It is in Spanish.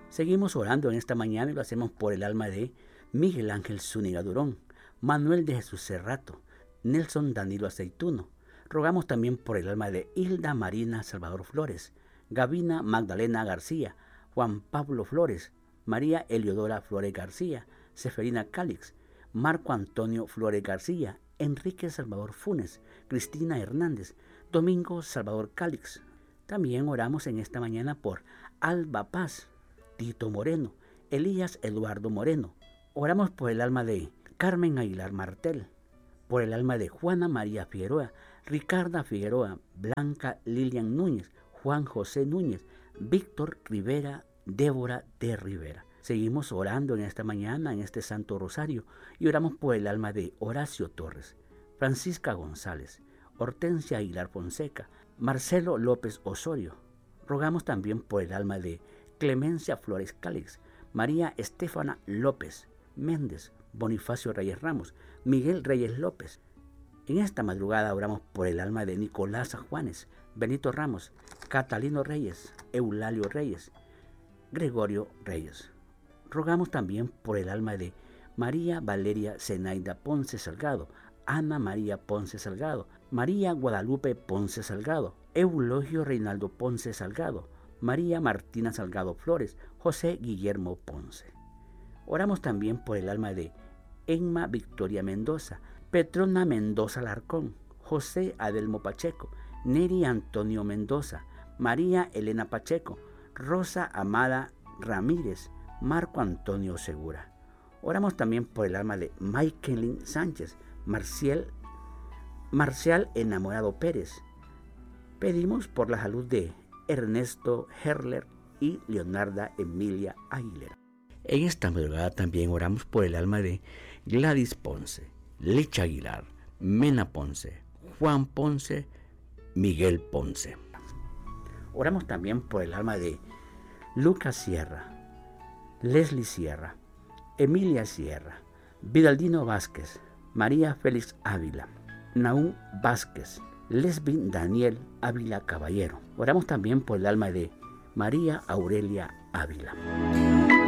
Seguimos orando en esta mañana y lo hacemos por el alma de Miguel Ángel Zúñiga Durón, Manuel de Jesús Cerrato, Nelson Danilo Aceituno. Rogamos también por el alma de Hilda Marina Salvador Flores, Gavina Magdalena García, Juan Pablo Flores, María Eliodora Flores García, Seferina Cálix, Marco Antonio Flores García, Enrique Salvador Funes, Cristina Hernández, Domingo Salvador Cálix. También oramos en esta mañana por Alba Paz, Tito Moreno, Elías Eduardo Moreno. Oramos por el alma de Carmen Aguilar Martel, por el alma de Juana María Figueroa, Ricarda Figueroa, Blanca Lilian Núñez, Juan José Núñez, Víctor Rivera, Débora de Rivera. Seguimos orando en esta mañana, en este Santo Rosario, y oramos por el alma de Horacio Torres, Francisca González, Hortensia Aguilar Fonseca, Marcelo López Osorio. Rogamos también por el alma de Clemencia Flores Cálix, María Estefana López Méndez, Bonifacio Reyes Ramos, Miguel Reyes López. En esta madrugada oramos por el alma de Nicolás Juanes, Benito Ramos, Catalino Reyes, Eulalio Reyes, Gregorio Reyes. Rogamos también por el alma de María Valeria Zenaida Ponce Salgado, Ana María Ponce Salgado, María Guadalupe Ponce Salgado, Eulogio Reinaldo Ponce Salgado, María Martina Salgado Flores, José Guillermo Ponce. Oramos también por el alma de Emma Victoria Mendoza, Petrona Mendoza Larcón, José Adelmo Pacheco, Neri Antonio Mendoza, María Elena Pacheco, Rosa Amada Ramírez, Marco Antonio Segura. Oramos también por el alma de Maikelin Sánchez, Marcial Enamorado Pérez. Pedimos por la salud de Ernesto Herler y Leonarda Emilia Aguilera. En esta madrugada también oramos por el alma de Gladys Ponce, Licha Aguilar, Mena Ponce, Juan Ponce, Miguel Ponce. Oramos también por el alma de Lucas Sierra, Leslie Sierra, Emilia Sierra, Vidaldino Vázquez, María Félix Ávila, Naúm Vázquez, Lesbin Daniel Ávila Caballero. Oramos también por el alma de María Aurelia Ávila.